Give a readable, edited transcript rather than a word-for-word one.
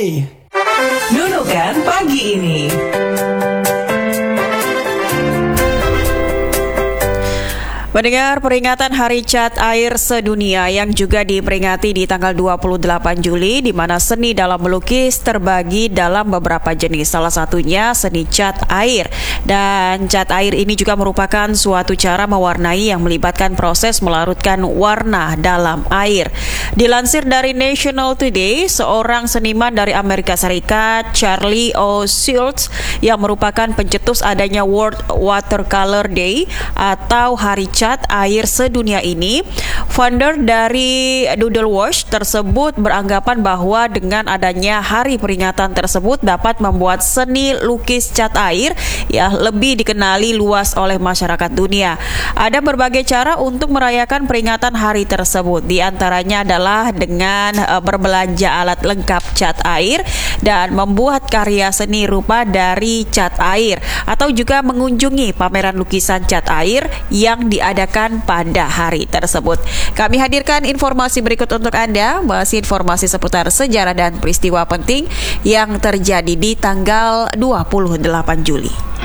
Hey, Nunukan Pagi Ini. Mendengar peringatan Hari Cat Air Sedunia yang juga diperingati di tanggal 28 Juli, di mana seni dalam melukis terbagi dalam beberapa jenis. Salah satunya seni cat air. Dan cat air ini juga merupakan suatu cara mewarnai yang melibatkan proses melarutkan warna dalam air. Dilansir dari National Today, seorang seniman dari Amerika Serikat, Charlie O. Schultz, yang merupakan pencetus adanya World Watercolor Day atau Hari Cat Air Sedunia ini, founder dari Doodle Wash tersebut beranggapan bahwa dengan adanya hari peringatan tersebut dapat membuat seni lukis cat air lebih dikenali luas oleh masyarakat dunia. Ada berbagai cara untuk merayakan peringatan hari tersebut. Di antaranya adalah dengan berbelanja alat lengkap cat air dan membuat karya seni rupa dari cat air, atau juga mengunjungi pameran lukisan cat air yang diadakan pada hari tersebut. Kami hadirkan informasi berikut untuk Anda, masih informasi seputar sejarah dan peristiwa penting yang terjadi di tanggal 28 Juli.